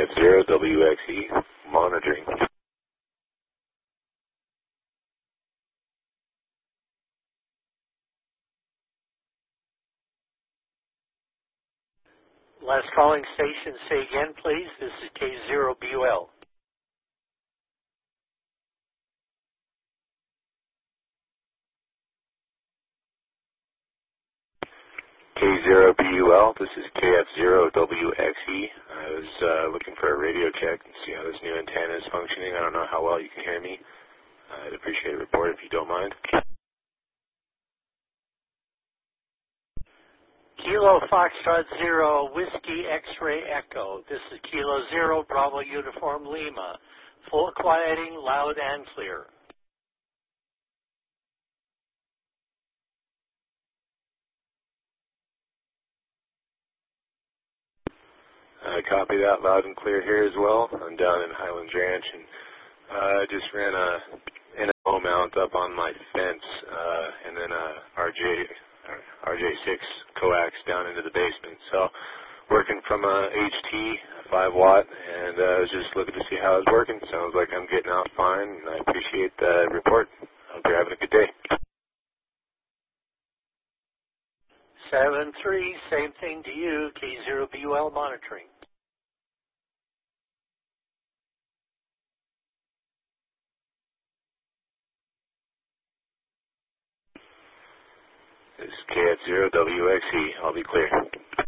KF0WXE, monitoring. Last calling station, say again, please. This is K0BUL. K0BUL, this is KF0WXE. I was looking for a radio check and see how this new antenna is functioning. I don't know how well you can hear me. I'd appreciate a report if you don't mind. Kilo Foxtrot 0, Whiskey X-Ray Echo. This is Kilo 0, Bravo Uniform Lima. Full quieting, loud and clear. I copy that loud and clear here as well. I'm down in Highlands Ranch, and I just ran a NMO mount up on my fence, and then a RJ6 coax down into the basement. So working from a HT, 5 watt, and I was just looking to see how it's working. Sounds like I'm getting out fine, and I appreciate the report. Hope you're having a good day. 7-3, same thing to you, K0BUL monitoring. This is KF0WXE. I'll be clear.